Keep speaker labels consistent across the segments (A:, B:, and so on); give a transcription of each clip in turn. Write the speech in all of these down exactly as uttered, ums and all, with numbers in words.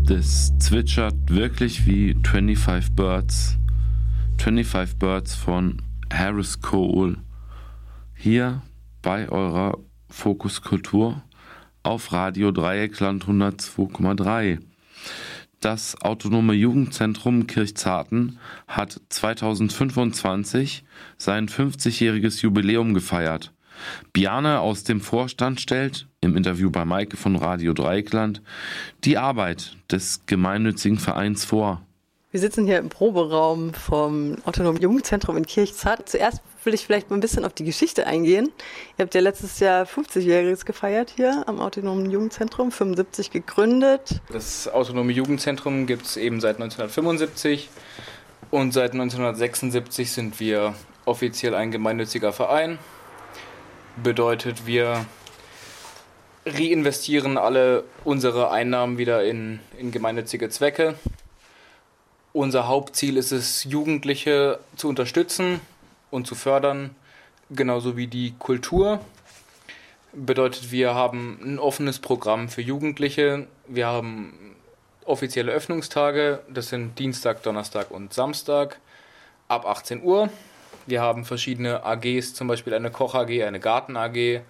A: Das zwitschert wirklich wie fünfundzwanzig Birds. fünfundzwanzig Birds von Harris Cole. Hier bei eurer Fokus Kultur auf Radio Dreieckland hundertzwei Komma drei. Das Autonome Jugendzentrum Kirchzarten hat zweitausendfünfundzwanzig sein fünfzigjähriges Jubiläum gefeiert. Bjarne aus dem Vorstand stellt, im Interview bei Maike von Radio Dreieckland, die Arbeit des gemeinnützigen Vereins vor.
B: Wir sitzen hier im Proberaum vom Autonomen Jugendzentrum in Kirchzarten. Zuerst will ich vielleicht mal ein bisschen auf die Geschichte eingehen. Ihr habt ja letztes Jahr fünfzigjähriges gefeiert hier am Autonomen Jugendzentrum, fünfundsiebzig gegründet.
C: Das Autonome Jugendzentrum gibt es eben seit neunzehnhundertfünfundsiebzig und seit neunzehnhundertsechsundsiebzig sind wir offiziell ein gemeinnütziger Verein. Bedeutet, wir reinvestieren alle unsere Einnahmen wieder in, in gemeinnützige Zwecke. Unser Hauptziel ist es, Jugendliche zu unterstützen und zu fördern, genauso wie die Kultur. Bedeutet, wir haben ein offenes Programm für Jugendliche. Wir haben offizielle Öffnungstage, das sind Dienstag, Donnerstag und Samstag ab achtzehn Uhr. Wir haben verschiedene A Gs, zum Beispiel eine Koch-A G, eine Garten-A G.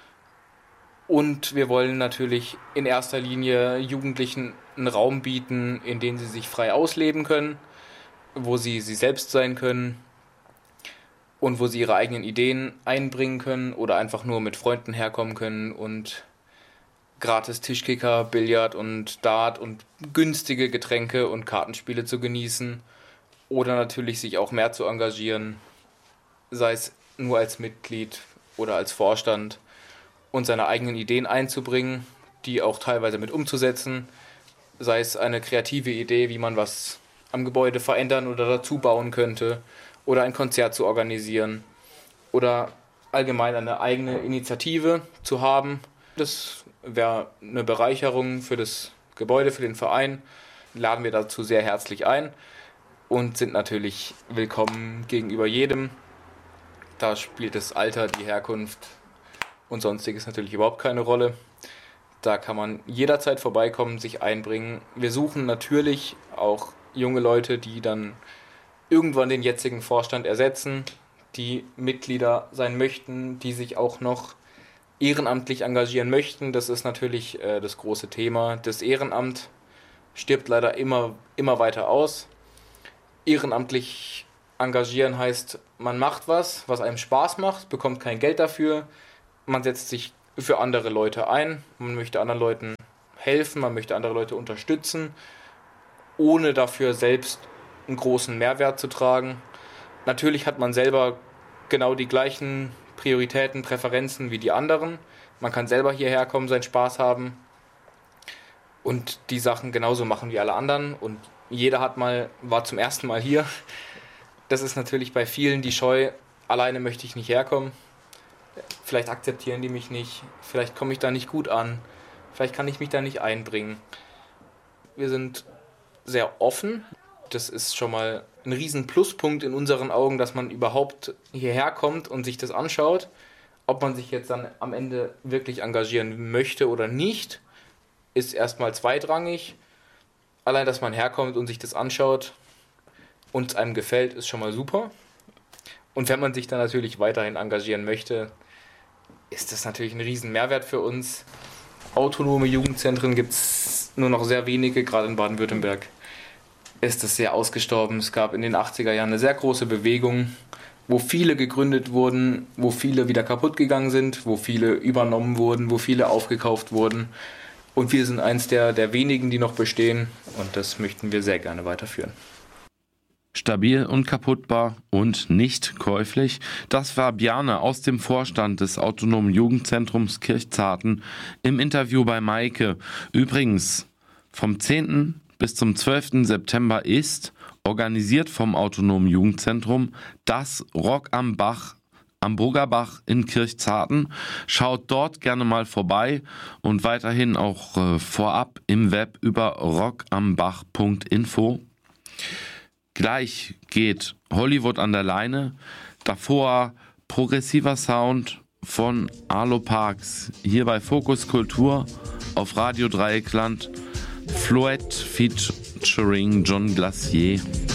C: Und wir wollen natürlich in erster Linie Jugendlichen einen Raum bieten, in dem sie sich frei ausleben können, wo sie sie selbst sein können und wo sie ihre eigenen Ideen einbringen können oder einfach nur mit Freunden herkommen können und gratis Tischkicker, Billard und Dart und günstige Getränke und Kartenspiele zu genießen oder natürlich sich auch mehr zu engagieren, sei es nur als Mitglied oder als Vorstand, und seine eigenen Ideen einzubringen, die auch teilweise mit umzusetzen, sei es eine kreative Idee, wie man was am Gebäude verändern oder dazu bauen könnte, oder ein Konzert zu organisieren oder allgemein eine eigene Initiative zu haben. Das wäre eine Bereicherung für das Gebäude, für den Verein. Laden wir dazu sehr herzlich ein und sind natürlich willkommen gegenüber jedem. Da spielt das Alter, die Herkunft und sonstiges natürlich überhaupt keine Rolle. Da kann man jederzeit vorbeikommen, sich einbringen. Wir suchen natürlich auch junge Leute, die dann irgendwann den jetzigen Vorstand ersetzen, die Mitglieder sein möchten, die sich auch noch ehrenamtlich engagieren möchten. Das ist natürlich äh, das große Thema. Das Ehrenamt stirbt leider immer, immer weiter aus. Ehrenamtlich engagieren heißt, man macht was, was einem Spaß macht, bekommt kein Geld dafür. Man setzt sich für andere Leute ein, man möchte anderen Leuten helfen, man möchte andere Leute unterstützen, ohne dafür selbst einen großen Mehrwert zu tragen. Natürlich hat man selber genau die gleichen Prioritäten, Präferenzen wie die anderen. Man kann selber hierher kommen, seinen Spaß haben und die Sachen genauso machen wie alle anderen. Und jeder hat mal, war zum ersten Mal hier. Das ist natürlich bei vielen die Scheu, alleine möchte ich nicht herkommen. Vielleicht akzeptieren die mich nicht, vielleicht komme ich da nicht gut an, vielleicht kann ich mich da nicht einbringen. Wir sind sehr offen. Das ist schon mal ein riesen Pluspunkt in unseren Augen, dass man überhaupt hierher kommt und sich das anschaut. Ob man sich jetzt dann am Ende wirklich engagieren möchte oder nicht, ist erstmal zweitrangig. Allein, dass man herkommt und sich das anschaut und es einem gefällt, ist schon mal super. Und wenn man sich dann natürlich weiterhin engagieren möchte, ist das natürlich ein riesen Mehrwert für uns. Autonome Jugendzentren gibt es nur noch sehr wenige, gerade in Baden-Württemberg ist das sehr ausgestorben. Es gab in den achtziger Jahren eine sehr große Bewegung, wo viele gegründet wurden, wo viele wieder kaputt gegangen sind, wo viele übernommen wurden, wo viele aufgekauft wurden. Und wir sind eins der, der wenigen, die noch bestehen, und das möchten wir sehr gerne weiterführen.
A: Stabil und kaputtbar und nicht käuflich. Das war Bjarne aus dem Vorstand des Autonomen Jugendzentrums Kirchzarten im Interview bei Maike. Übrigens, vom zehnten bis zum zwölften September ist, organisiert vom Autonomen Jugendzentrum, das Rock am Bach am Bruggerbach in Kirchzarten. Schaut dort gerne mal vorbei und weiterhin auch äh, vorab im Web über rockambach punkt info. Gleich geht Hollywood an der Leine, davor progressiver Sound von Arlo Parks, hier bei Fokus Kultur auf Radio Dreieckland Floette featuring John Glacier.